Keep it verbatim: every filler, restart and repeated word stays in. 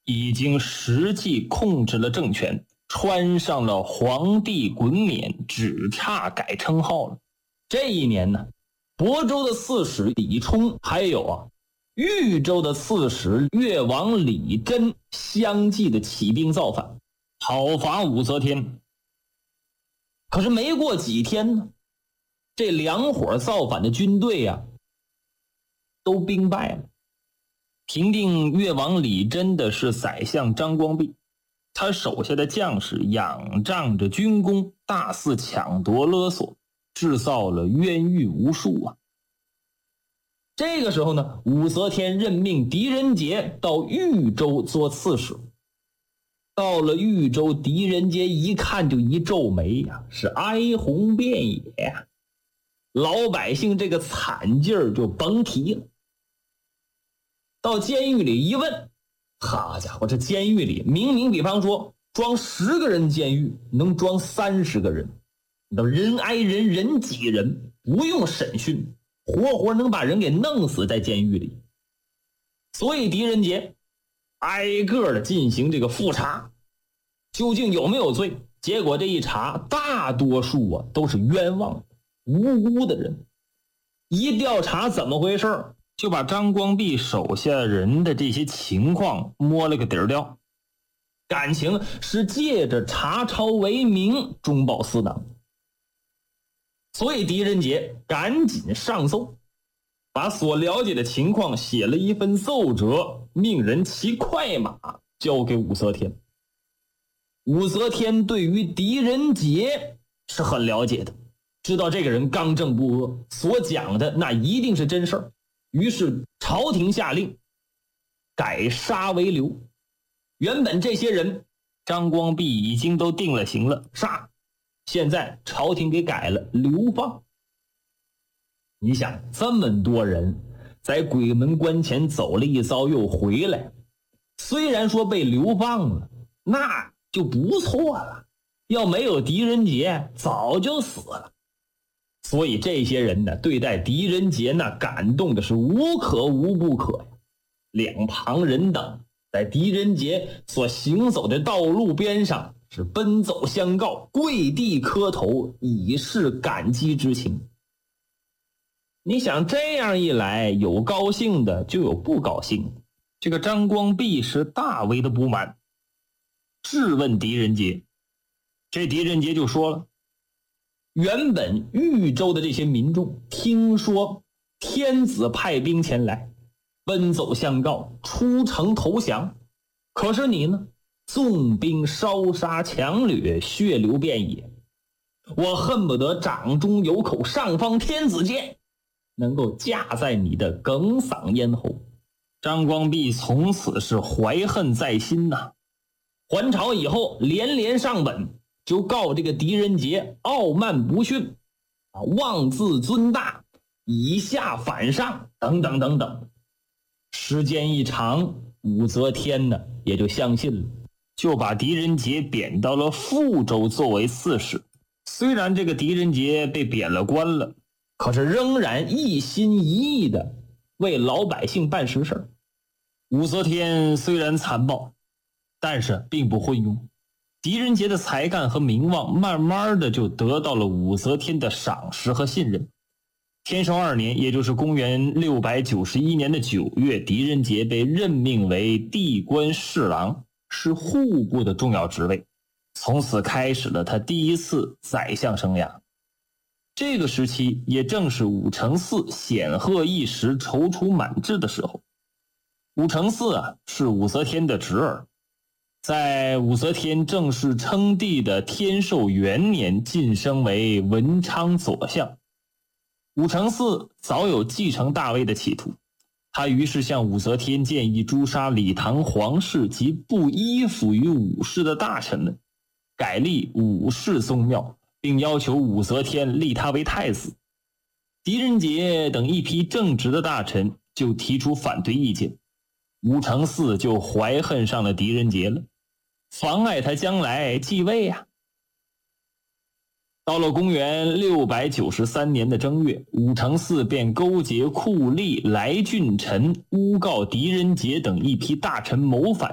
已经实际控制了政权，穿上了皇帝衮冕，只差改称号了。这一年呢，亳州的刺史李冲，还有啊豫州的刺史越王李真相继的起兵造反，讨伐武则天。可是没过几天呢，这两伙造反的军队啊都兵败了。平定越王李真的是宰相张光弼，他手下的将士仰仗着军功，大肆抢夺勒索，制造了冤狱无数啊。这个时候呢，武则天任命狄仁杰到豫州做刺史。到了豫州，狄仁杰一看就一皱眉呀、啊，是哀鸿遍野呀、啊，老百姓这个惨劲儿就甭提了。到监狱里一问，好家伙，这监狱里明明比方说装十个人监狱能装三十个人，人挨人人挤人，不用审讯，活活能把人给弄死在监狱里。所以狄仁杰挨个的进行这个复查，究竟有没有罪？结果这一查，大多数啊都是冤枉无辜的人。一调查怎么回事，就把张光弼手下人的这些情况摸了个底儿掉，感情是借着查抄为名中饱私囊。所以狄仁杰赶紧上奏，把所了解的情况写了一份奏折，命人骑快马交给武则天。武则天对于狄仁杰是很了解的，知道这个人刚正不阿，所讲的那一定是真事儿。于是朝廷下令改杀为流。原本这些人张光弼已经都定了刑了，杀，现在朝廷给改了流放。你想这么多人在鬼门关前走了一遭又回来，虽然说被流放了，那就不错了，要没有狄仁杰早就死了。所以这些人呢，对待狄仁杰那感动的是无可无不可呀。两旁人等在狄仁杰所行走的道路边上是奔走相告，跪地磕头，以示感激之情。你想这样一来，有高兴的就有不高兴的。这个张光弼是大为的不满，质问狄仁杰。这狄仁杰就说了，原本豫州的这些民众听说天子派兵前来，奔走相告，出城投降，可是你呢，纵兵烧杀抢掠，血流遍野，我恨不得掌中有口上方天子剑，能够架在你的哽嗓咽喉。张光弼从此是怀恨在心呐、啊。还朝以后连连上本，就告这个狄仁杰傲慢不逊啊，妄自尊大，以下反上等等等等。时间一长，武则天呢也就相信了，就把狄仁杰贬到了富州作为刺史。虽然这个狄仁杰被贬了官了，可是仍然一心一意的为老百姓办实事。武则天虽然残暴，但是并不昏庸。狄仁杰的才干和名望慢慢的就得到了武则天的赏识和信任。天寿二年，也就是公元六百九十一年的九月，狄仁杰被任命为地官侍郎，是户部的重要职位。从此开始了他第一次宰相生涯。这个时期也正是武承嗣显赫一时、踌躇满志的时候。武承嗣啊，是武则天的侄儿，在武则天正式称帝的天寿元年晋升为文昌左相。武承嗣早有继承大位的企图，他于是向武则天建议诛杀李唐皇室及不依附于武氏的大臣们，改立武氏宗庙，并要求武则天立他为太子。狄仁杰等一批正直的大臣就提出反对意见，武承嗣就怀恨上了狄仁杰了，妨碍他将来继位啊。到了公元六百九十三年的正月，武承嗣便勾结酷吏来俊臣，诬告狄仁杰等一批大臣谋反。